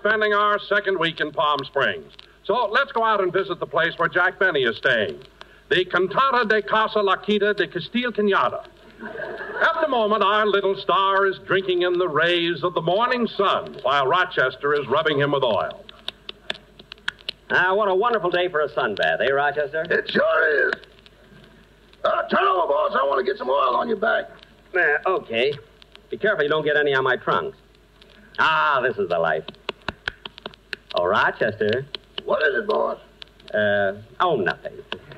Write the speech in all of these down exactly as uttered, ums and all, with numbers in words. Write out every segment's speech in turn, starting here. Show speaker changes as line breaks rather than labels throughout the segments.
spending our second week in Palm Springs. So let's go out and visit the place where Jack Benny is staying. The Cantata de Casa La Quita de Castil Cañada. At the moment, our little star is drinking in the rays of the morning sun while Rochester is rubbing him with oil.
Ah, what a wonderful day for a sunbath, eh, Rochester?
It sure is. Uh, turn over, boss. I want to get some oil on your back.
Uh, okay. Be careful you don't get any on my trunks. Ah, this is the life. Oh, Rochester.
What is it, boss?
Uh, oh, nothing.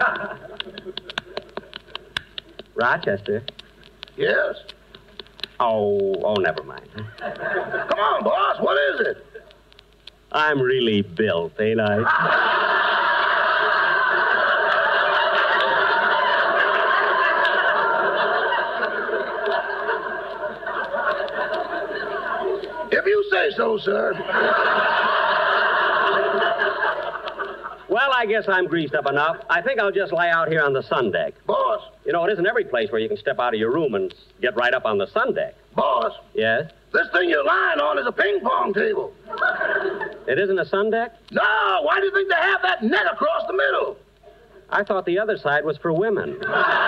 Rochester.
Yes?
Oh, oh, never mind.
Come on, boss. What is it?
I'm really built, ain't I?
If you say so, sir.
Well, I guess I'm greased up enough. I think I'll just lie out here on the sun deck.
Boss.
You know, it isn't every place where you can step out of your room and get right up on the sun deck.
Boss.
Yes?
This thing you're lying on is a ping pong table.
It isn't a sun deck?
No, why do you think they have that net across the middle?
I thought the other side was for women.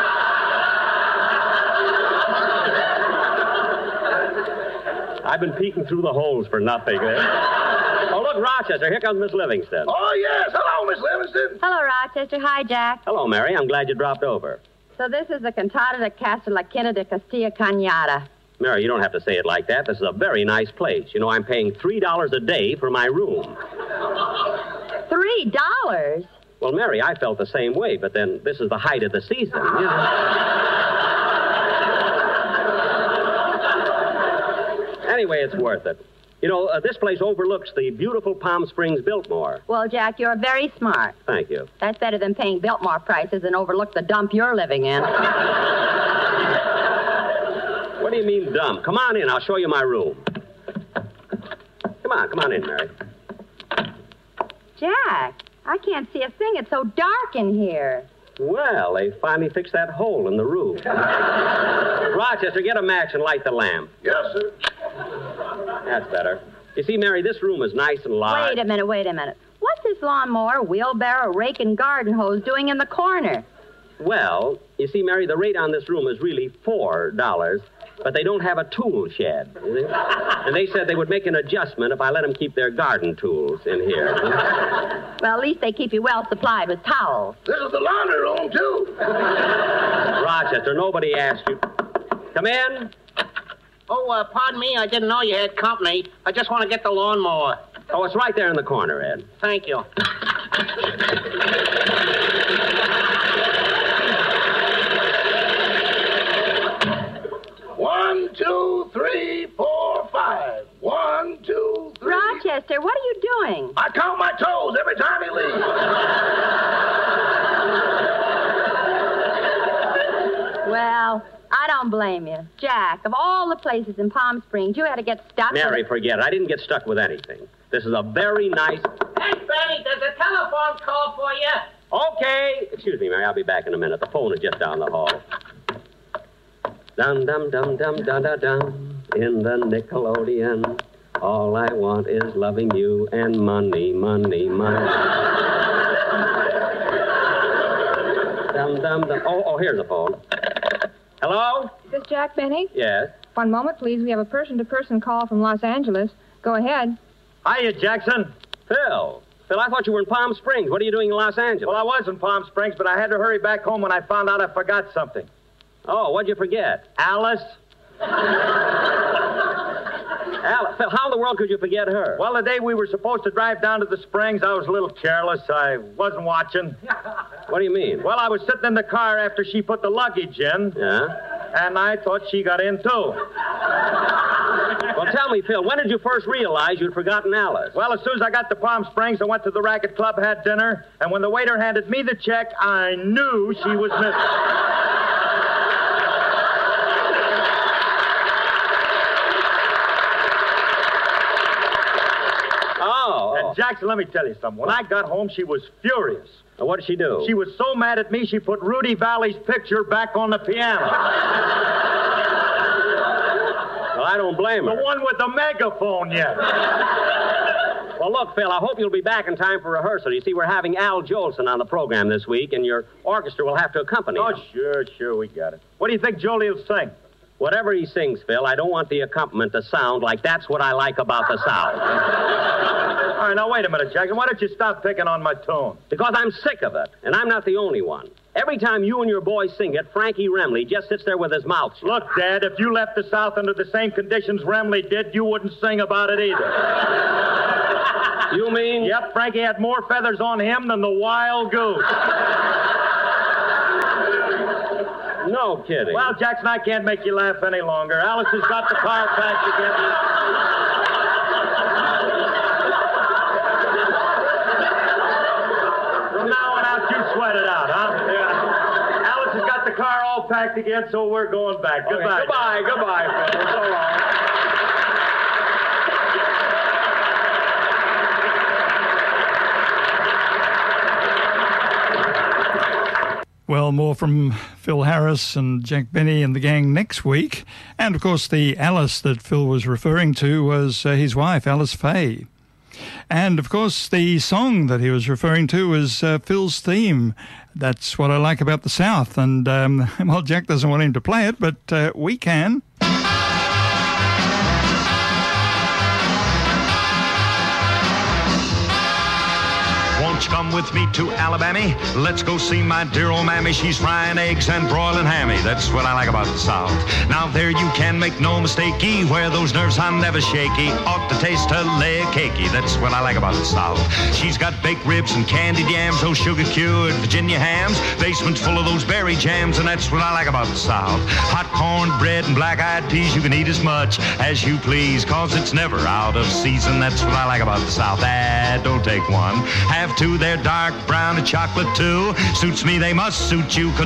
I've been peeking through the holes for nothing. Oh, look, Rochester, here comes Miss Livingston.
Oh, yes. Hello, Miss Livingston.
Hello, Rochester. Hi, Jack.
Hello, Mary. I'm glad you dropped over.
So this is the Cantata de Casa La Quinta de Castilla Cañada.
Mary, you don't have to say it like that. This is a very nice place. You know, I'm paying three dollars a day for my room.
Three dollars?
Well, Mary, I felt the same way, but then this is the height of the season. You know? Anyway, it's worth it. You know, uh, this place overlooks the beautiful Palm Springs Biltmore.
Well, Jack, you're very smart.
Thank you.
That's better than paying Biltmore prices and overlook the dump you're living in.
What do you mean, dumb? Come on in. I'll show you my room. Come on. Come on in, Mary.
Jack, I can't see a thing. It's so dark in here.
Well, they finally fixed that hole in the roof. Rochester, get a match and light the lamp.
Yes, sir.
That's better. You see, Mary, this room is nice and large.
Wait a minute, wait a minute. What's this lawnmower, wheelbarrow, rake, and garden hose doing in the corner?
Well, you see, Mary, the rate on this room is really four dollars, but they don't have a tool shed. And they said they would make an adjustment if I let them keep their garden tools in here.
Well, at least they keep you well supplied with towels.
This is the laundry room, too.
Rochester, nobody asked you. Come in.
Oh, uh, pardon me. I didn't know you had company. I just want to get the lawnmower.
Oh, it's right there in the corner, Ed.
Thank you.
One, two, three, four, five. One, two, three.
Rochester, what are you doing?
I count my toes every time he leaves.
Well, I don't blame you. Jack, of all the places in Palm Springs, you had to get stuck
Mary,
with...
forget it. I didn't get stuck with anything. This is a very nice...
Hey, Benny, there's a telephone call for you.
Okay. Excuse me, Mary. I'll be back in a minute. The phone is just down the hall. Dum, dum, dum, dum, dum, dum, dum. In the Nickelodeon, all I want is loving you and money, money, money. Dum, dum, dum. Oh, oh, here's the phone. Hello?
Is this Jack Benny?
Yes.
One moment, please. We have a person-to-person call from Los Angeles. Go ahead.
Hiya, Jackson.
Phil. Phil, I thought you were in Palm Springs. What are you doing in Los Angeles?
Well, I was in Palm Springs, but I had to hurry back home when I found out I forgot something.
Oh, what'd you forget?
Alice?
Alice. Phil, how in the world could you forget her?
Well, the day we were supposed to drive down to the Springs, I was a little careless. I wasn't watching.
What do you mean?
Well, I was sitting in the car after she put the luggage in.
Yeah?
And I thought she got in, too.
Well, tell me, Phil, when did you first realize you'd forgotten Alice?
Well, as soon as I got to Palm Springs, I went to the Racket Club, had dinner, and when the waiter handed me the check, I knew she was missing.
Oh.
And Jackson, let me tell you something. When I got home, she was furious.
Now, what did she do?
She was so mad at me, she put Rudy Valley's picture back on the piano.
Well, I don't blame her.
The one with the megaphone yet.
Well, look, Phil, I hope you'll be back in time for rehearsal. You see, we're having Al Jolson on the program this week, and your orchestra will have to accompany
Oh,
him.
sure, sure, we got it. What do you think Jolie will sing?
Whatever he sings, Phil, I don't want the accompaniment to sound like That's What I Like About the South.
All right, now, wait a minute, Jackson. Why don't you stop picking on my tune?
Because I'm sick of it, and I'm not the only one. Every time you and your boys sing it, Frankie Remley just sits there with his mouth shut.
Look, Dad, if you left the South under the same conditions Remley did, you wouldn't sing about it either.
You mean?
Yep, Frankie had more feathers on him than the wild goose.
No kidding.
Well, Jackson, I can't make you laugh any longer. Alice has got the car packed again. From now on out, you sweat it out, huh? Yeah. Alice has got the car all packed again, so we're going back.
Okay,
Goodbye.
goodbye, goodbye, Phil. So long.
Well, more from Phil Harris and Jack Benny and the gang next week. And, of course, the Alice that Phil was referring to was uh, his wife, Alice Faye. And, of course, the song that he was referring to was uh, Phil's theme. That's What I Like About the South. And, um, well, Jack doesn't want him to play it, but uh, we can.
Won't you come with me to Alabama? Let's go see my dear old mammy. She's frying eggs and broiling hammy. That's what I like about the South. Now there you can make no mistakey. Where those nerves are never shaky. Ought to taste her leg cakey. That's what I like about the South. She's got baked ribs and candied yams. Those sugar-cured Virginia hams. Basement's full of those berry jams. And that's what I like about the South. Hot corn bread and black-eyed peas. You can eat as much as you please. Cause it's never out of season. That's what I like about the South. Ah, don't take one. Have two, they're dark brown and chocolate too. Suits me, they must suit you.